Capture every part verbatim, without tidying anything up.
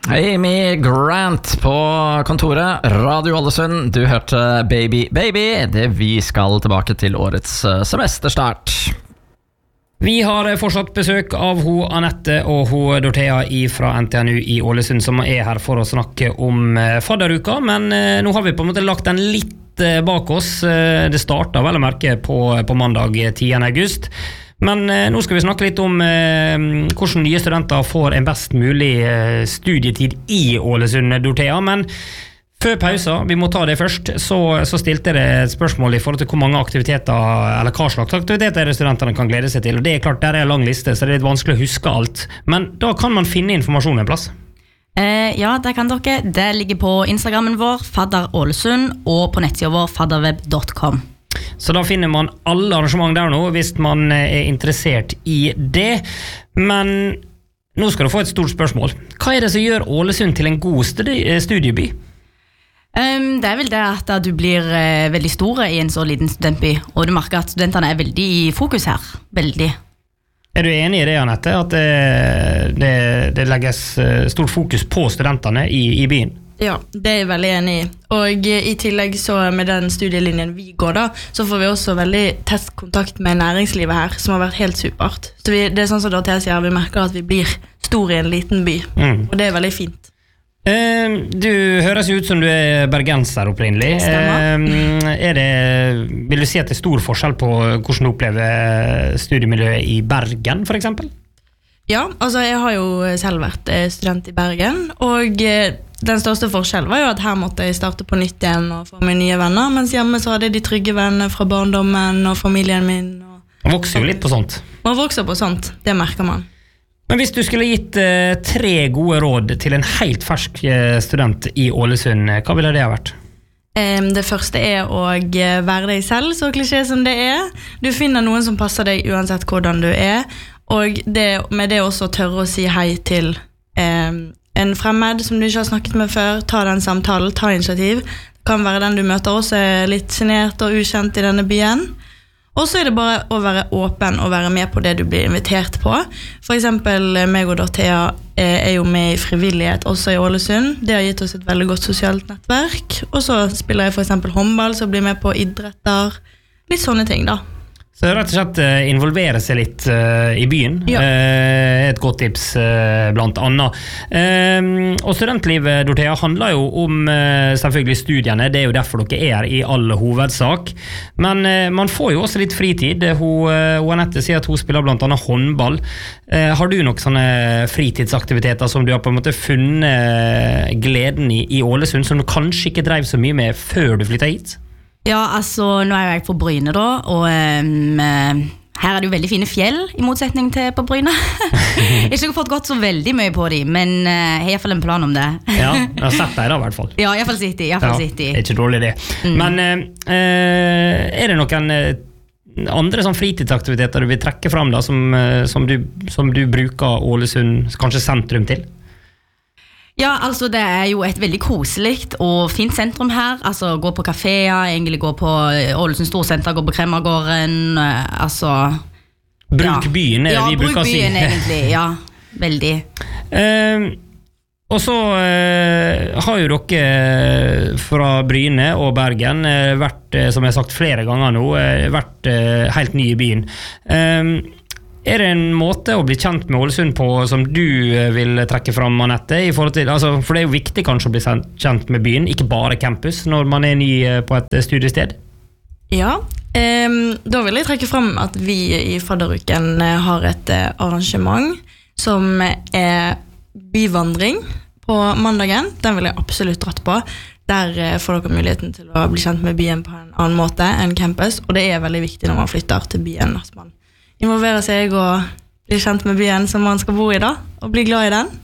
Amy Grant på kontoret, Radio Ålesund. Du hørte Baby Baby. Det vi skal tilbake til årets semesterstart. Vi har fortsatt besøk av ho Anette og ho Dorthea fra N T N U i Ålesund, som er her for å snakke om fadderuka, men nå har vi på en måte lagt den litt bak oss. Det startet vel å merke på, på mandag tiende august. Men eh, nå skal vi snakke litt om eh, hvordan nye studenter får en best mulig eh, studietid i Ålesund, Dorthea. Men før pausen, vi må ta det først, så, så stilte det et spørsmål i forhold til hvor mange aktiviteter, eller hva slags aktiviteter studentene kan glede seg til. Og det er klart, der er en lang liste, så det er litt vanskelig å huske alt. Men da kan man finne informasjon en plass. Eh, ja, det kan dere. Det ligger på Instagrammen vår, Fadder Ålesund, og på nettsiden vår, fadderweb punktum com. Så da finner man alle arrangement der nå, hvis man er interessert i det. Men nå skal du få et stort spørsmål. Hva er det som gjør Ålesund til en god studieby? Um, det er vel det at du blir uh, veldig store i en så liten studentby, og du merker at studentene er veldig i fokus her. Veldig. Er du enig i det, Anette, at det, det, det legges stort fokus på studentene i, i byen? Ja, det er jeg veldig enig i. Og i tillegg så med den studielinjen vi går da, så får vi også veldig tett kontakt med næringslivet her, som har vært helt supert. Så vi, det er sånn som Dorthea sier, vi merker at vi blir stor i en liten by, mm. og det er veldig fint. Eh, du høres ut som du er bergenser opprinnelig. Eh, er det, vil du si at det er stor forskjell på hvordan du opplever studiemiljøet i Bergen, for eksempel? Ja, altså jeg har jo selv vært student i Bergen, og den største forskjellen var jo at her måtte jeg starte på nytt igjen og få meg nye venner, mens hjemme så hadde jeg de trygge vennene fra barndommen og familien min. Og man vokser jo litt på sånt. Man vokser på sånt, det merker man. Men hvis du skulle gitt uh, tre gode råd til en helt fersk uh, student i Ålesund, hva ville det ha vært? Um, det første er å være deg selv, så klisjé som det er. Du finner noen som passer deg uansett hvordan du er, og det, med det også tørre å si hei til um, en fremmed som du ikke har snakket med før. Ta den samtalen, ta initiativ. Det kan være den du møter også er litt genert og ukjent i denne byen. Og så er det bare å være åpen og være med på det du blir invitert på. For eksempel meg og Dorthea er jo med i frivillighet også i Ålesund. Det har gitt oss et veldig godt sosialt nettverk. Og så spiller jeg for eksempel håndball, så blir jeg med på idretter. Litt sånne ting da. Så rett og slett uh, involvere seg litt uh, i byen, ja. uh, et godt tips uh, blant annet. Uh, og studentlivet, Dorthea, handler jo om uh, selvfølgelig studiene, det er jo derfor dere er her i all hovedsak. Men uh, man får jo også litt fritid. Hun, uh, Anette sier at hun spiller blant annet håndball. Uh, har du noen sånne fritidsaktiviteter som du har på en måte funnet gleden i, i Ålesund, som du kanskje ikke drev så mye med før du flyttet hit? Ja, altså, nå er jeg på Bryne da, og um, her er det jo veldig fine fjell, i motsetning til på Bryne. Jeg har ikke fått gått så veldig mye på dem, men uh, jeg har i hvert fall en plan om det. Ja, jeg har sett deg da i hvert fall. Ja, i hvert fall City, i hvert fall City. Ja, ikke dårlig det. Mm. Men uh, er det noen uh, andre sånn fritidsaktiviteter du vil trekke frem da, som, uh, som, du, som du bruker Ålesund, kanskje sentrum til? Ja, altså det er jo et veldig koselig og fint sentrum her. Altså gå på kaféer, egentlig gå på Ålesund Storsenter, gå på Kremmergården, altså... Bruk ja. byen, er det ja, vi bruker å si. Ja, bruk byen egentlig, ja, veldig. Uh, og så uh, har jo dere fra Bryne og Bergen uh, vært, uh, som jeg har sagt flere ganger nå, uh, vært uh, helt ny i byen. Uh, Er det en måte å bli kjent med Ålesund på som du vil trekke fram, Anette? I forhold til, altså, for det er jo viktig kanskje å bli kjent med byen, ikke bare campus, når man er ny på et studiested. Ja, um, da vil jeg trekke frem at vi i Fadderuken har et arrangement som er byvandring på mandagen. Den vil jeg absolutt dratt på. Der får dere muligheten til å bli kjent med byen på en annen måte enn campus, og det er veldig viktig når man flytter til byen, at man involvere seg og bli kjent med byen som man skal bo i da, og bli glad i den.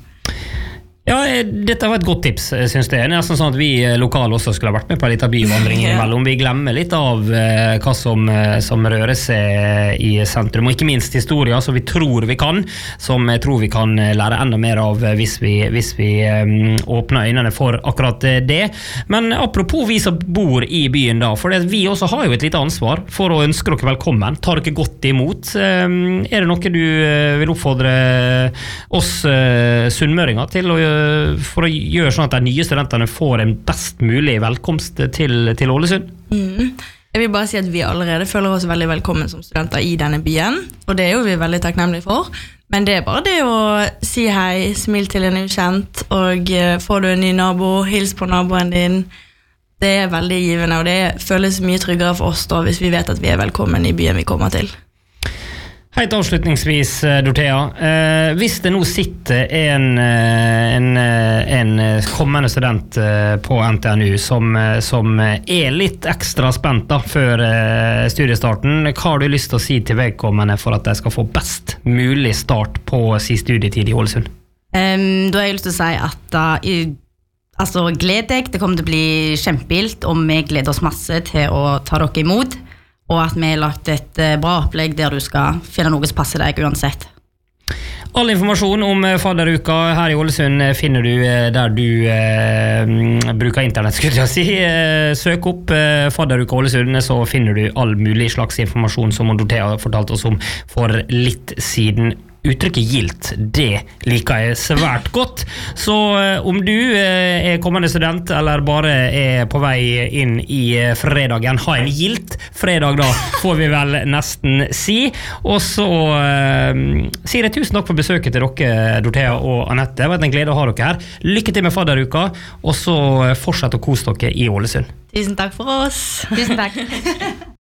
Ja, dette var et godt tips, synes jeg. Det er nesten sånn at vi lokale også skulle ha vært med på en liten byvandring imellom. Vi glemmer litt av eh, hva som, som rører seg i sentrum, og ikke minst historier som vi tror vi kan, som jeg tror vi kan lære enda mer av hvis vi, hvis vi um, åpner øynene for akkurat det. Men apropos vi som bor i byen da, for det, vi også har jo et lite ansvar for å ønske dere velkommen. Tar dere godt imot? Um, er det noe du vil oppfordre oss uh, sunnmøringer til å gjøre for å gjøre sånn at de nye studentene får en best mulig velkomst til, til Ålesund? Mm. Jeg vil bare si at vi allerede føler oss veldig velkommen som studenter i denne byen, og det er jo vi veldig takknemlige for. Men det er bare det å si hei, smil til en ukjent, og får du en ny nabo, hils på naboen din. Det er veldig givende, og det føles mye tryggere for oss da, hvis vi vet at vi er velkommen i byen vi kommer til. Helt avslutningsvis, Dorothea, eh, hvis det nå sitter en, en, en kommende student på N T N U som, som er litt ekstra spent da, før studiestarten, hva har du lyst til å si til vedkommende for at de skal få best mulig start på sin studietid i Ålesund? Um, da har jeg lyst til å si at uh, i, altså, gled deg, det kommer til å bli kjempegilt, og vi gleder oss masse til å ta dere imot, og at vi har lagt et bra opplegg der du skal finne noe som passer deg uansett. All informasjon om fadderuka her i Ålesund finner du der du eh, bruker internett, skulle jeg si. Søk opp eh, fadderuka Ålesund, så finner du all mulig slags informasjon som Dorothea fortalte oss om for litt siden. Uttrykket gilt, det liker jeg svært godt. Så eh, om du eh, er kommende student eller bare er på vei inn i eh, fredagen, ha en gilt fredag da, får vi vel nesten si. Og så eh, sier jeg tusen takk for besøket til dere, Dorothea og Anette. Det var en glede å ha dere her. Lykke til med fadderuka, og så fortsett å kose dere i Ålesund. Tusen takk for oss. Tusen takk.